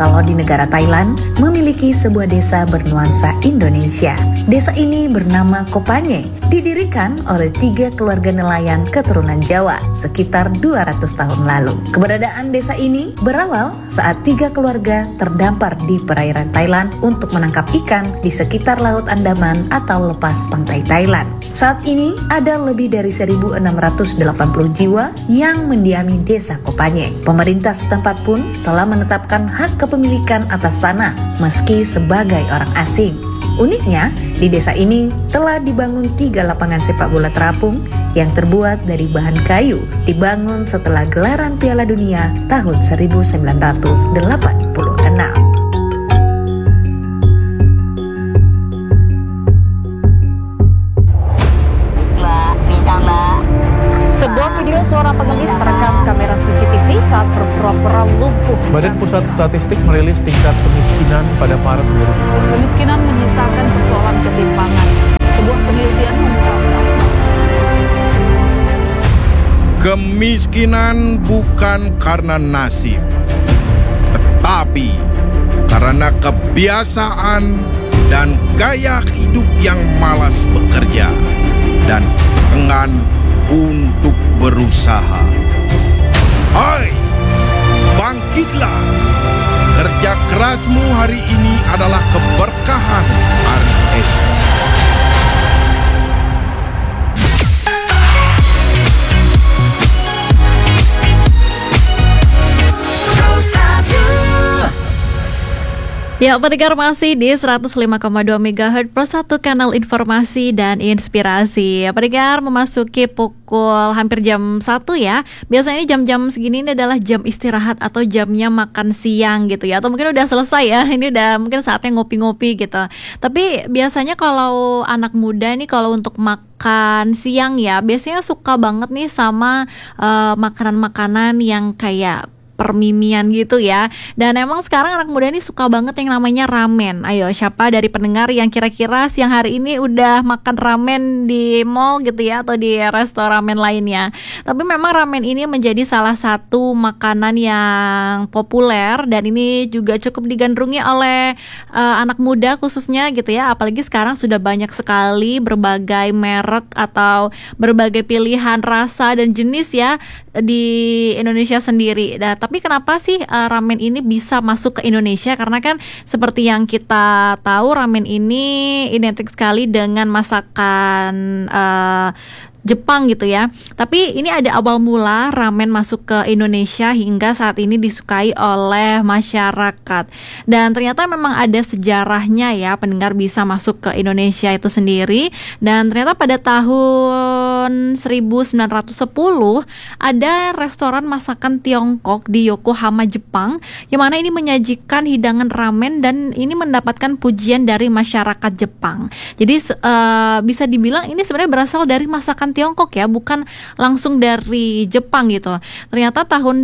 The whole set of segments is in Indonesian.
kalau di negara Thailand memiliki sebuah desa bernuansa Indonesia. Desa ini bernama Kopanye, didirikan oleh 3 keluarga nelayan keturunan Jawa sekitar 200 tahun lalu. Keberadaan desa ini berawal saat 3 keluarga terdampar di perairan Thailand untuk menangkap ikan di sekitar Laut Andaman atau lepas pantai Thailand. Saat ini ada lebih dari 1.680 jiwa yang mendiami desa Kopanye. Pemerintah setempat pun telah menetapkan hak kepemilikan atas tanah meski sebagai orang asing. Uniknya, di desa ini telah dibangun 3 lapangan sepak bola terapung yang terbuat dari bahan kayu, dibangun setelah gelaran Piala Dunia tahun 1986. Sebuah video seorang pengemis terekam kamera CCTV saat berpura-pura lumpuh. Badan Pusat Statistik merilis tingkat kemiskinan pada Maret 2020. Kemiskinan menyisakan persoalan ketimpangan. Sebuah penelitian mengungkapkan kemiskinan bukan karena nasib, tetapi karena kebiasaan dan gaya hidup yang malas bekerja dan enggan untuk berusaha. Hai, bangkitlah! Kerja kerasmu hari ini adalah keberkahan hari esok. Ya, pendengar masih di 105,2 MHz Pro 1 kanal informasi dan inspirasi. Pendengar memasuki pukul hampir jam 1 ya. Biasanya jam-jam segini ini adalah jam istirahat atau jamnya makan siang gitu ya. Atau mungkin udah selesai ya. Ini udah mungkin saatnya ngopi-ngopi gitu. Tapi biasanya kalau anak muda nih kalau untuk makan siang ya, biasanya suka banget nih sama makanan-makanan yang kayak permimian gitu ya. Dan emang sekarang anak muda ini suka banget yang namanya ramen. Ayo, siapa dari pendengar yang kira-kira siang hari ini udah makan ramen di mall gitu ya, atau di restoran ramen lainnya. Tapi memang ramen ini menjadi salah satu makanan yang populer dan ini juga cukup digandrungi oleh anak muda khususnya gitu ya. Apalagi sekarang sudah banyak sekali berbagai merek atau berbagai pilihan rasa dan jenis ya di Indonesia sendiri. Nah, tapi kenapa sih ramen ini bisa masuk ke Indonesia? Karena kan seperti yang kita tahu, ramen ini identik sekali dengan masakan Jepang gitu ya. Tapi ini ada awal mula ramen masuk ke Indonesia hingga saat ini disukai oleh masyarakat. Dan ternyata memang ada sejarahnya ya, pendengar bisa masuk ke Indonesia itu sendiri. Dan ternyata pada tahun 1910 ada restoran masakan Tiongkok di Yokohama, Jepang, yang mana ini menyajikan hidangan ramen dan ini mendapatkan pujian dari masyarakat Jepang. Jadi bisa dibilang ini sebenarnya berasal dari masakan Tiongkok ya, bukan langsung dari Jepang gitu. Ternyata tahun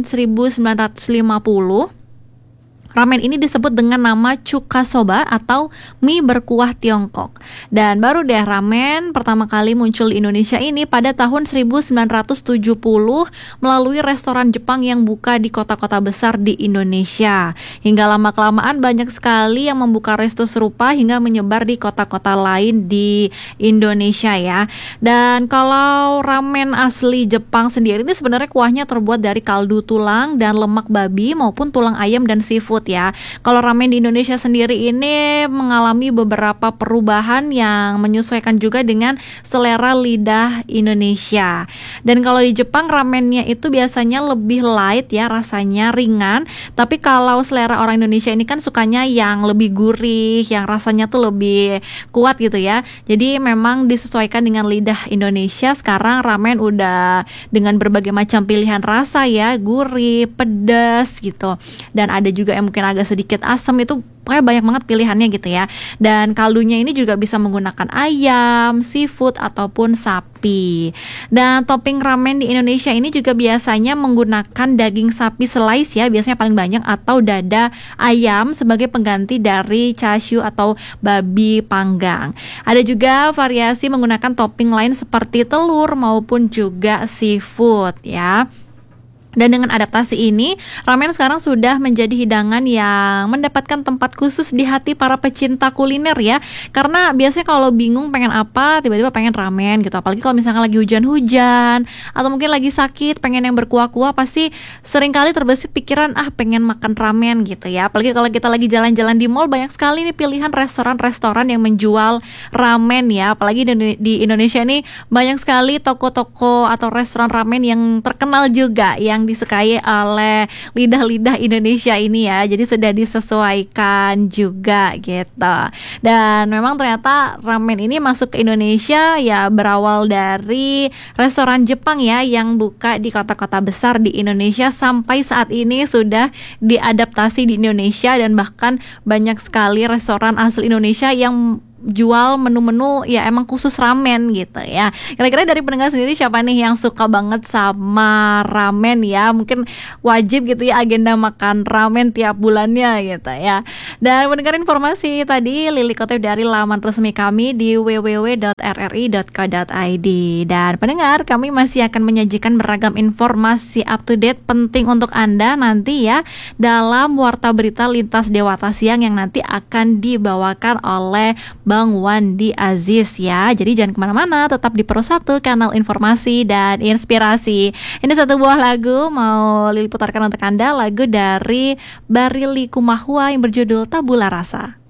1950 ramen ini disebut dengan nama Chuka Soba atau mie berkuah Tiongkok. Dan baru deh ramen pertama kali muncul di Indonesia ini pada tahun 1970 melalui restoran Jepang yang buka di kota-kota besar di Indonesia. Hingga lama-kelamaan banyak sekali yang membuka resto serupa hingga menyebar di kota-kota lain di Indonesia ya. Dan kalau ramen asli Jepang sendiri ini sebenarnya kuahnya terbuat dari kaldu tulang dan lemak babi maupun tulang ayam dan seafood ya. Kalau ramen di Indonesia sendiri ini mengalami beberapa perubahan yang menyesuaikan juga dengan selera lidah Indonesia. Dan kalau di Jepang ramennya itu biasanya lebih light ya, rasanya ringan. Tapi kalau selera orang Indonesia ini kan sukanya yang lebih gurih, yang rasanya tuh lebih kuat gitu ya. Jadi memang disesuaikan dengan lidah Indonesia. Sekarang ramen udah dengan berbagai macam pilihan rasa ya, gurih, pedas gitu. Dan ada juga yang mungkin agak sedikit asam, itu pokoknya banyak banget pilihannya gitu ya. Dan kaldunya ini juga bisa menggunakan ayam, seafood ataupun sapi. Dan topping ramen di Indonesia ini juga biasanya menggunakan daging sapi slice ya, biasanya paling banyak, atau dada ayam sebagai pengganti dari chashu atau babi panggang. Ada juga variasi menggunakan topping lain seperti telur maupun juga seafood ya. Dan dengan adaptasi ini, ramen sekarang sudah menjadi hidangan yang mendapatkan tempat khusus di hati para pecinta kuliner ya. Karena biasanya kalau bingung pengen apa, tiba-tiba pengen ramen gitu. Apalagi kalau misalnya lagi hujan-hujan, atau mungkin lagi sakit, pengen yang berkuah-kuah, pasti seringkali terbesit pikiran, pengen makan ramen gitu ya. Apalagi kalau kita lagi jalan-jalan di mall, banyak sekali nih pilihan restoran-restoran yang menjual ramen ya. Apalagi di Indonesia nih, banyak sekali toko-toko atau restoran ramen yang terkenal juga, yang disukai oleh lidah-lidah Indonesia ini ya. Jadi sudah disesuaikan juga gitu. Dan memang ternyata ramen ini masuk ke Indonesia ya berawal dari restoran Jepang ya, yang buka di kota-kota besar di Indonesia. Sampai saat ini sudah diadaptasi di Indonesia, dan bahkan banyak sekali restoran asli Indonesia yang jual menu-menu ya emang khusus ramen gitu ya. Kira-kira dari pendengar sendiri siapa nih yang suka banget sama ramen ya? Mungkin wajib gitu ya agenda makan ramen tiap bulannya gitu ya. Dan mendengar informasi tadi Lili kutip dari laman resmi kami di www.rri.co.id. Dan pendengar, kami masih akan menyajikan beragam informasi up to date penting untuk Anda nanti ya dalam Warta Berita Lintas Dewata Siang yang nanti akan dibawakan oleh Bang Wandi Aziz ya. Jadi jangan kemana-mana, tetap di Pro 1 kanal informasi dan inspirasi. Ini satu buah lagu mau Lili putarkan untuk Anda, lagu dari Barili Kumahua yang berjudul Tabula Rasa.